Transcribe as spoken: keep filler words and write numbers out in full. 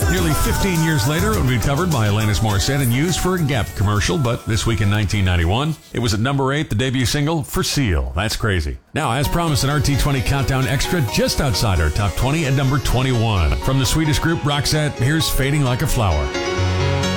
Nearly fifteen years later, it would be covered by Alanis Morissette and used for a Gap commercial, but this week in nineteen ninety-one, it was at number eight, the debut single for Seal. That's crazy. Now, as promised, an R T twenty Countdown Extra just outside our top twenty at number twenty-one. From the Swedish group Roxette, here's Fading Like a Flower.